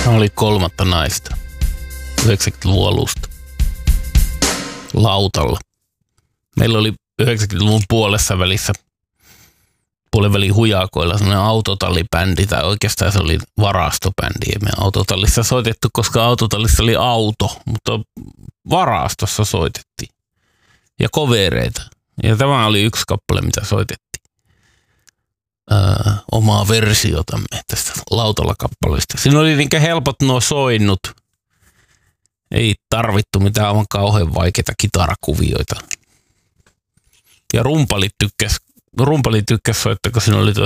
Hän oli 3. naista 90-luvun alusta lautalla. Meillä oli 90-luvun puolenvälin hujakoilla sellainen autotallibändi, tai oikeastaan se oli varastobändi. Ja me autotallissa soitettu, koska autotallissa oli auto, mutta varastossa soitettiin. Ja kovereita. Ja tämä oli yksi kappale, mitä soitettiin. Omaa versiotamme tästä lautalla kappaleesta. Siinä oli niinkä helpot nuo soinnut. Ei tarvittu mitään aivan kauhean vaikeita kitarakuvioita. Ja rumpali tykkäs soittaa, kun siinä oli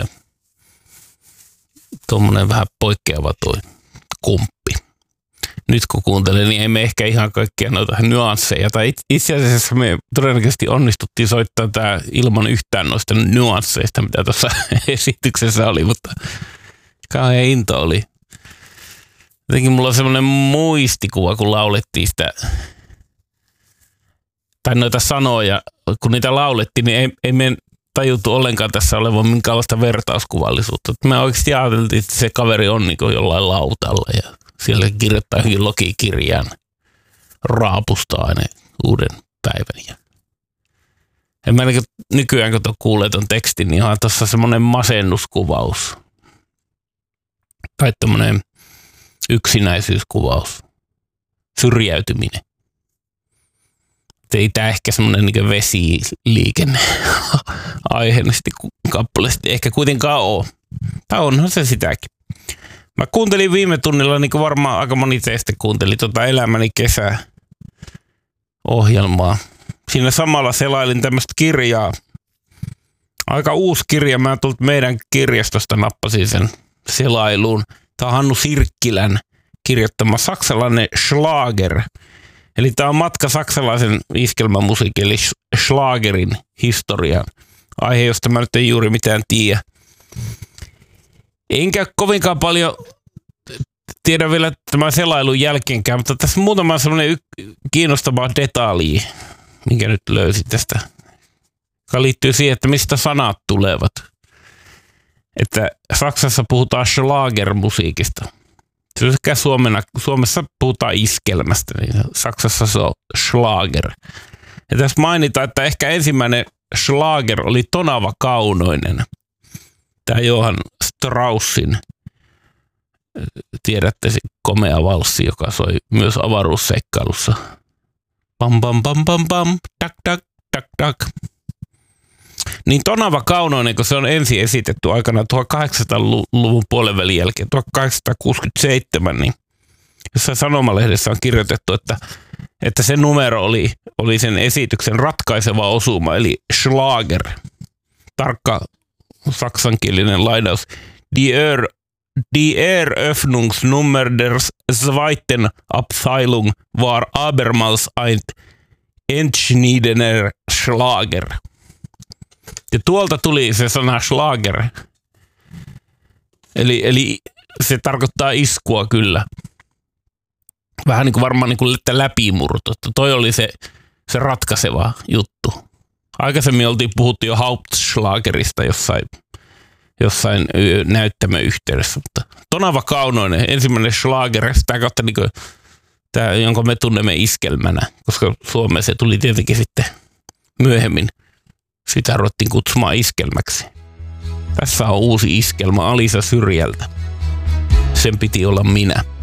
tommonen vähän poikkeava toi kumppi. Nyt kun kuuntelen, niin emme ehkä ihan kaikkia noita nyansseja. Tai itse asiassa me todennäköisesti onnistuttiin soittaa tää ilman yhtään noista nyansseista, mitä tuossa esityksessä oli, mutta kauhean into oli. Jotenkin mulla on semmoinen muistikuva, kun laulettiin sitä, tai noita sanoja, kun niitä laulettiin, niin ei me tajuttu ollenkaan tässä olevan minkäänlaista vertauskuvallisuutta. Me oikeasti ajateltiin, että se kaveri on niin kuin jollain lautalla ja siellä kirjoittaa johonkin logikirjaan raapusta aina uuden päivän. Ja mä nykyään, kun kuulee ton tekstin, niin on tuossa semmoinen masennuskuvaus. Tai tommoinen yksinäisyyskuvaus. Syrjäytyminen. Ei tää ehkä semmoinen niin vesiliikenne aiheellisesti kappaleesti ehkä kuitenkaan ole. Tai onhan se sitäkin. Mä kuuntelin viime tunnilla, niin kuin varmaan aika moni teistä kuunteli, Elämäni kesäohjelmaa. Siinä samalla selailin tämmöistä kirjaa. Aika uusi kirja. Mä tullut meidän kirjastosta, nappasin sen selailuun. Tämä on Hannu Sirkkilän kirjoittama saksalainen Schlager. Eli tämä on matka saksalaisen iskelmämusiikin, eli Schlagerin historiaan. Aihe, josta mä nyt en juuri mitään tiedä. Enkä kovinkaan paljon tiedä vielä tämän selailun jälkeenkään, mutta tässä muutama sellainen kiinnostava detalji, minkä nyt löysin tästä, joka liittyy siihen, että mistä sanat tulevat. Että Saksassa puhutaan Schlagermusiikista. Sekä Suomessa puhutaan iskelmästä, niin Saksassa se on Schlager. Ja tässä mainitaan, että ehkä ensimmäinen Schlager oli Tonava Kaunoinen. Tämä Johann Straussin, tiedätte se komea valssi, joka soi myös avaruusseikkailussa. Pam pam pam pam pam, tak tak tak tak. Niin Tonava Kaunoinen, kun se on ensin esitetty aikana 1800-luvun puolenvälin jälkeen, 1867, niin jossain Sanomalehdessä on kirjoitettu, että se numero oli sen esityksen ratkaiseva osuma, eli Schlager. Tarkka saksankielinen lainaus. Die Eröffnungsnummer der zweiten Abteilung war abermals ein entschiedener Schlager. Ja tuolta tuli se sana Schlager. Eli se tarkoittaa iskua kyllä. Vähän niin kuin varmaan niin kuin läpimurto. Toi oli se ratkaiseva juttu. Aikaisemmin puhuttu jo Hauptschlagerista jossain näyttämöyhteydessä. Mutta Tonava Kaunoinen, ensimmäinen Schlager, sitä kautta niin kuin tämä, jonka me tunnemme iskelmänä, koska Suomeen se tuli tietenkin sitten myöhemmin. Sitä ruvettiin kutsumaan iskelmäksi. Tässä on uusi iskelma Alisa Syrjältä. Sen piti olla minä.